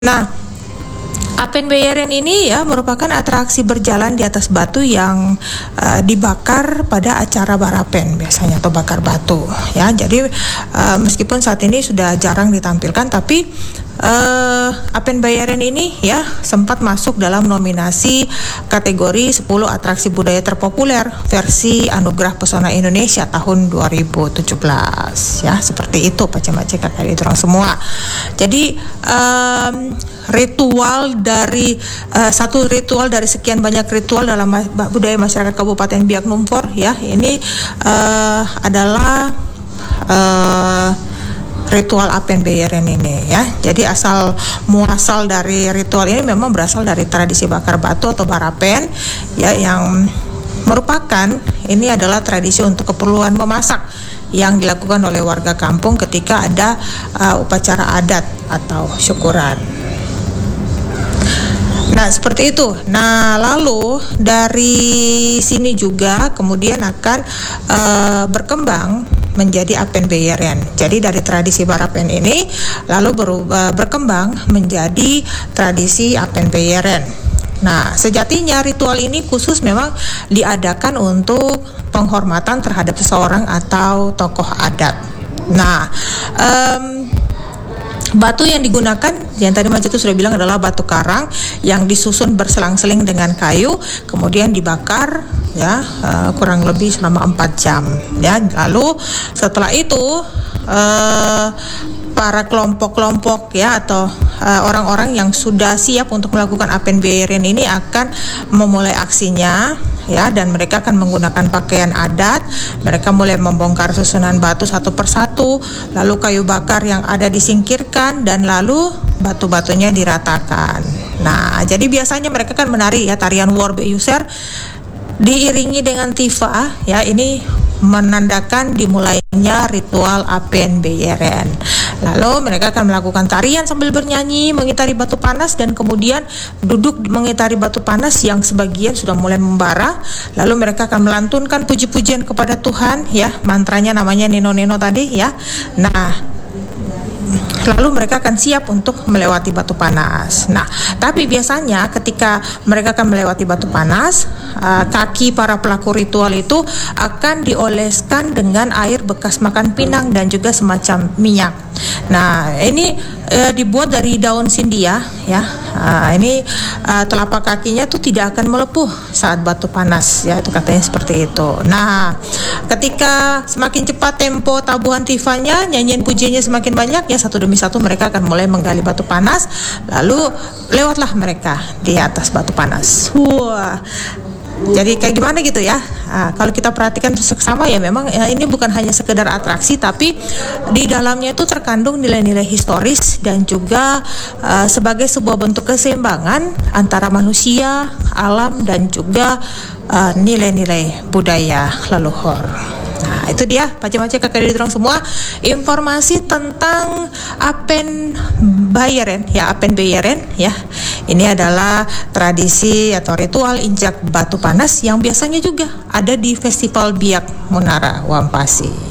Nah, Apen Bayeren ini ya merupakan atraksi berjalan di atas batu yang dibakar pada acara barapen biasanya atau bakar batu ya. Jadi meskipun saat ini sudah jarang ditampilkan, tapi Apen Bayeren ini ya sempat masuk dalam nominasi kategori 10 atraksi budaya terpopuler versi Anugerah Pesona Indonesia tahun 2017 ya. Seperti itu Pace-Mace kakak itu orang semua. Jadi satu ritual dari sekian banyak ritual dalam budaya masyarakat Kabupaten Biak Numfor ya. Ini adalah ritual Apen Bayeren ini ya. Jadi asal muasal dari ritual ini memang berasal dari tradisi bakar batu atau barapen ya, yang merupakan ini adalah tradisi untuk keperluan memasak yang dilakukan oleh warga kampung ketika ada upacara adat atau syukuran. Nah, seperti itu. Nah, lalu dari sini juga kemudian akan berkembang menjadi Apen Bayeren. Jadi dari tradisi barapen ini lalu berkembang menjadi tradisi Apen Bayeren. Nah, sejatinya ritual ini khusus memang diadakan untuk penghormatan terhadap seseorang atau tokoh adat. Nah, batu yang digunakan, yang tadi Mas itu sudah bilang, adalah batu karang yang disusun berselang-seling dengan kayu, kemudian dibakar ya kurang lebih selama 4 jam ya. Lalu setelah itu para kelompok-kelompok ya atau orang-orang yang sudah siap untuk melakukan Apen Bayeren ini akan memulai aksinya ya, dan mereka akan menggunakan pakaian adat. Mereka mulai membongkar susunan batu satu persatu, lalu kayu bakar yang ada disingkirkan, dan lalu batu-batunya diratakan. Nah, jadi biasanya mereka kan menari ya tarian War Beyuser diiringi dengan tifa ya. Ini menandakan dimulainya ritual Apen Bayeren. Lalu mereka akan melakukan tarian sambil bernyanyi mengitari batu panas, dan kemudian duduk mengitari batu panas yang sebagian sudah mulai membara. Lalu mereka akan melantunkan puji-pujian kepada Tuhan ya, mantranya namanya Neno-Neno tadi ya. Nah, lalu mereka akan siap untuk melewati batu panas. Nah, tapi biasanya ketika mereka akan melewati batu panas, kaki para pelaku ritual itu akan dioleskan dengan air bekas makan pinang dan juga semacam minyak. Nah, ini dibuat dari daun sindia ya. Ini telapak kakinya tuh tidak akan melepuh saat batu panas ya, itu katanya seperti itu. Nah, ketika semakin cepat tempo tabuhan tifanya, nyanyian pujiannya semakin banyak ya, satu demi satu mereka akan mulai menggali batu panas, lalu lewatlah mereka di atas batu panas. Wah, jadi kayak gimana gitu ya. Kalau kita perhatikan seksama ya, memang ini bukan hanya sekedar atraksi, tapi di dalamnya itu terkandung nilai-nilai historis dan juga sebagai sebuah bentuk keseimbangan antara manusia, alam, dan juga nilai-nilai budaya leluhur. Nah, itu dia Pace-Mace kakak adik semua, informasi tentang Apen Bayeren ya, Apen Bayeren ya. Ini adalah tradisi atau ritual injak batu panas yang biasanya juga ada di Festival Biak Munara Wampasi.